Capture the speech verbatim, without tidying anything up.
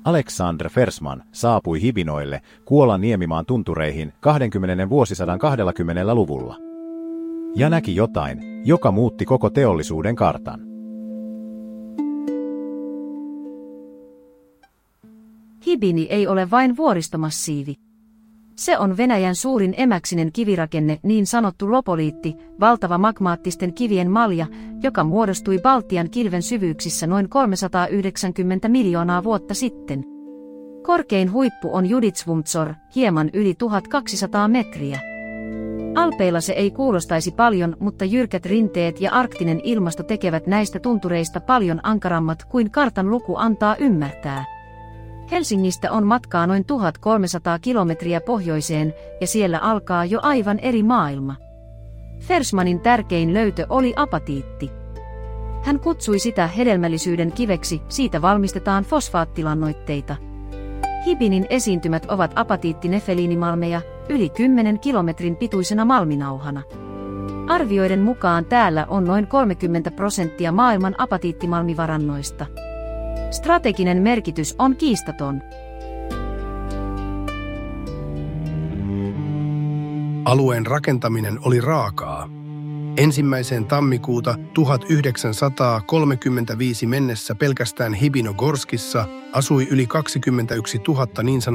Aleksandr Fersman saapui Hibinoille Kuolan niemimaan tuntureihin kahdenkymmenen vuosisadan kaksikymmentäluvulla. Ja näki jotain, joka muutti koko teollisuuden kartan. Hibini ei ole vain vuoristomassiivi. Se on Venäjän suurin emäksinen kivirakenne, niin sanottu lopoliitti, valtava magmaattisten kivien malja, joka muodostui Baltian kilven syvyyksissä noin kolmesataayhdeksänkymmentä miljoonaa vuotta sitten. Korkein huippu on Juditsvumtsor, hieman yli tuhatkaksisataa metriä. Alpeilla se ei kuulostaisi paljon, mutta jyrkät rinteet ja arktinen ilmasto tekevät näistä tuntureista paljon ankarammat kuin kartan luku antaa ymmärtää. Helsingistä on matkaa noin tuhatkolmesataa kilometriä pohjoiseen, ja siellä alkaa jo aivan eri maailma. Fersmanin tärkein löytö oli apatiitti. Hän kutsui sitä hedelmällisyyden kiveksi, siitä valmistetaan fosfaattilannoitteita. Hibinin esiintymät ovat apatiittinefeliinimalmeja, yli kymmenen kilometrin pituisena malminauhana. Arvioiden mukaan täällä on noin kolmekymmentä prosenttia maailman apatiittimalmivarannoista. Strateginen merkitys on kiistaton. Alueen rakentaminen oli raakaa. Ensimmäiseen tammikuuta tuhatyhdeksänsataakolmekymmentäviisi mennessä pelkästään Hibinogorskissa asui yli kaksikymmentäyksituhatta niin sanottua